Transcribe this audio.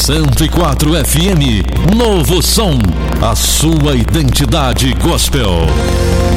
104 FM, Novo Som, a sua identidade gospel.